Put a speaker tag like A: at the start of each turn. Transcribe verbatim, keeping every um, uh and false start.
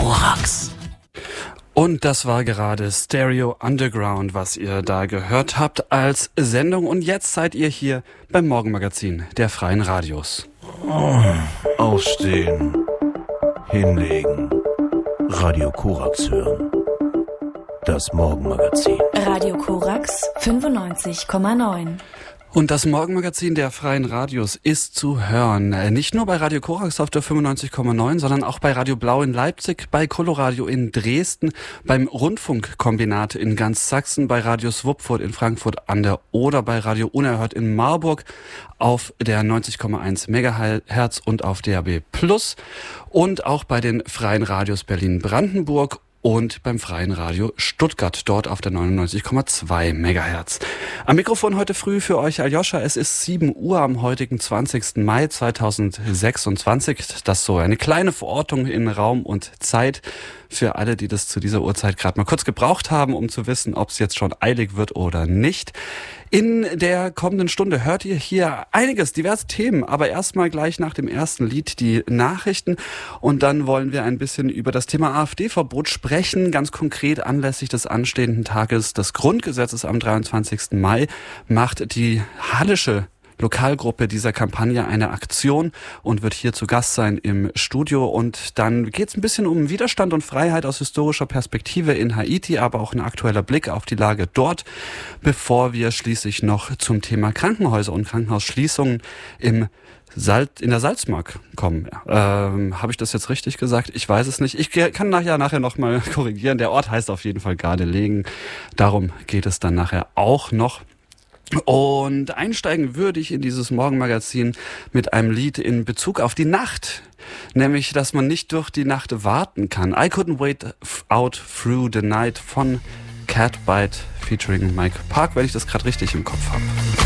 A: Korax.
B: Und das war gerade Stereo Underground, was ihr da gehört habt als Sendung. Und jetzt seid ihr hier beim Morgenmagazin der Freien Radios.
A: Oh, aufstehen, hinlegen, Radio Korax hören. Das Morgenmagazin.
C: Radio Korax fünfundneunzig Komma neun.
B: Und das Morgenmagazin der Freien Radios ist zu hören. Nicht nur bei Radio Korax auf der fünfundneunzig Komma neun, sondern auch bei Radio Blau in Leipzig, bei Coloradio in Dresden, beim Rundfunkkombinat in ganz Sachsen, bei Radio Swupfurt in Frankfurt an der Oder, bei Radio Unerhört in Marburg auf der neunzig Komma eins Megahertz und auf D A B Plus und auch bei den Freien Radios Berlin-Brandenburg und beim Freien Radio Stuttgart, dort auf der neunundneunzig Komma zwei Megahertz. Am Mikrofon heute früh für euch Aljoscha. Es ist sieben Uhr am heutigen zwanzigsten Mai zweitausendsechsundzwanzig. Das ist so eine kleine Verortung in Raum und Zeit für alle, die das zu dieser Uhrzeit gerade mal kurz gebraucht haben, um zu wissen, ob es jetzt schon eilig wird oder nicht. In der kommenden Stunde hört ihr hier einiges, diverse Themen, aber erstmal gleich nach dem ersten Lied die Nachrichten und dann wollen wir ein bisschen über das Thema AfD-Verbot sprechen, ganz konkret anlässlich des anstehenden Tages des Grundgesetzes am dreiundzwanzigsten Mai macht die Hallische Lokalgruppe dieser Kampagne eine Aktion und wird hier zu Gast sein im Studio. Und dann geht es ein bisschen um Widerstand und Freiheit aus historischer Perspektive in Haiti, aber auch ein aktueller Blick auf die Lage dort, bevor wir schließlich noch zum Thema Krankenhäuser und Krankenhausschließungen im Salz, in der Salzmark kommen. Ähm, Habe ich das jetzt richtig gesagt? Ich weiß es nicht. Ich kann nachher, nachher nochmal korrigieren. Der Ort heißt auf jeden Fall Gardelegen. Darum geht es dann nachher auch noch. Und einsteigen würde ich in dieses Morgenmagazin mit einem Lied in Bezug auf die Nacht. Nämlich, dass man nicht durch die Nacht warten kann. I Couldn't Wait Out Through the Night von Catbite featuring Mike Park, wenn ich das gerade richtig im Kopf habe.